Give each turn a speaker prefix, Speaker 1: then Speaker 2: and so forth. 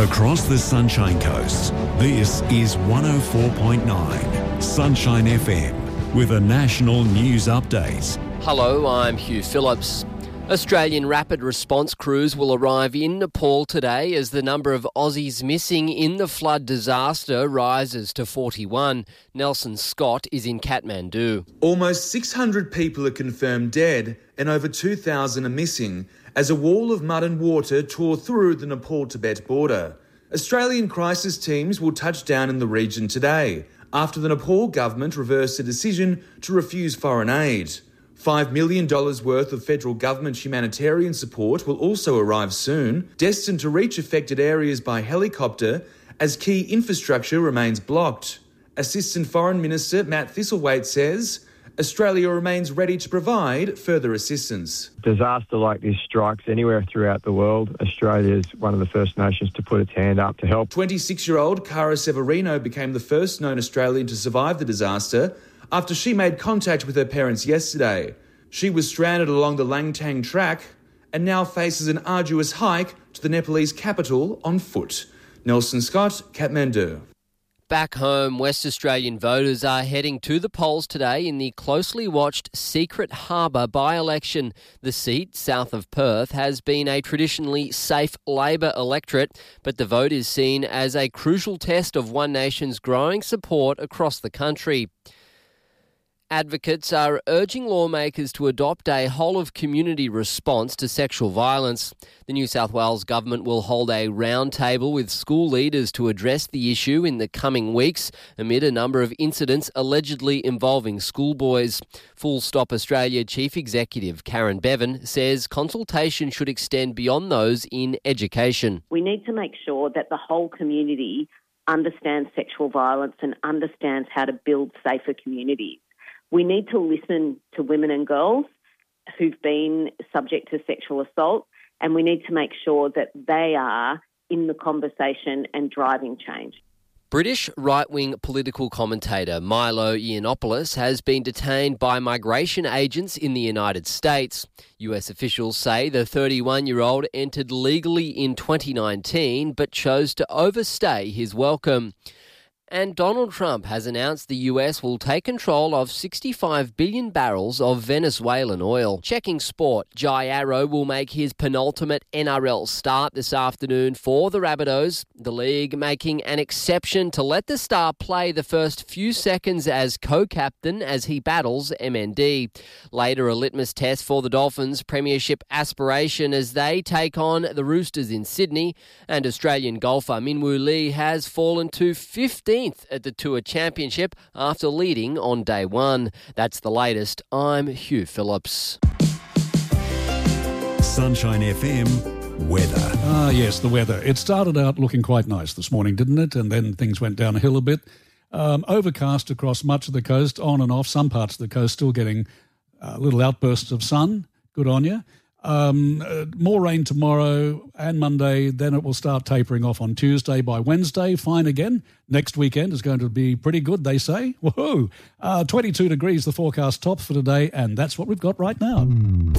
Speaker 1: Across the Sunshine Coast, this is 104.9 Sunshine FM with a national news update.
Speaker 2: Hello, I'm Hugh Phillips. Australian rapid response crews will arrive in Nepal today as the number of Aussies missing in the flood disaster rises to 41. Nelson Scott is in Kathmandu.
Speaker 3: Almost 600 people are confirmed dead and over 2,000 are missing as a wall of mud and water tore through the Nepal-Tibet border. Australian crisis teams will touch down in the region today after the Nepal government reversed a decision to refuse foreign aid. $5 million worth of federal government humanitarian support will also arrive soon, destined to reach affected areas by helicopter as key infrastructure remains blocked. Assistant Foreign Minister Matt Thistlethwaite says Australia remains ready to provide further assistance.
Speaker 4: Disaster like this strikes anywhere throughout the world. Australia is one of the first nations to put its hand up to help.
Speaker 3: 26-year-old Cara Severino became the first known Australian to survive the disaster after she made contact with her parents yesterday. She was stranded along the Langtang track and now faces an arduous hike to the Nepalese capital on foot. Nelson Scott, Kathmandu.
Speaker 2: Back home, West Australian voters are heading to the polls today in the closely watched Secret Harbour by-election. The seat, south of Perth, has been a traditionally safe Labor electorate, but the vote is seen as a crucial test of One Nation's growing support across the country. Advocates are urging lawmakers to adopt a whole-of-community response to sexual violence. The New South Wales government will hold a roundtable with school leaders to address the issue in the coming weeks amid a number of incidents allegedly involving schoolboys. Full Stop Australia Chief Executive Karen Bevan says consultation should extend beyond those in education.
Speaker 5: We need to make sure that the whole community understands sexual violence and understands how to build safer communities. We need to listen to women and girls who've been subject to sexual assault, and we need to make sure that they are in the conversation and driving change.
Speaker 2: British right-wing political commentator Milo Yiannopoulos has been detained by migration agents in the United States. US officials say the 31-year-old entered legally in 2019 but chose to overstay his welcome. And Donald Trump has announced the US will take control of 65 billion barrels of Venezuelan oil. Checking sport, Jai Arrow will make his penultimate NRL start this afternoon for the Rabbitohs. The league making an exception to let the star play the first few seconds as co-captain as he battles MND. Later, a litmus test for the Dolphins' premiership aspiration as they take on the Roosters in Sydney. And Australian golfer Minwoo Lee has fallen to 15th at the Tour Championship after leading on day one. That's the latest. I'm Hugh Phillips.
Speaker 1: Sunshine FM weather.
Speaker 6: Yes, the weather. It started out looking quite nice this morning, didn't it? And then things went downhill a bit. Overcast across much of the coast, on and off. Some parts of the coast still getting little outbursts of sun. Good on you. More rain tomorrow and Monday, then it will start tapering off on Tuesday. By Wednesday, fine again. Next weekend is going to be pretty good, they say. Woohoo! 22 degrees, the forecast top for today, and that's what we've got right now.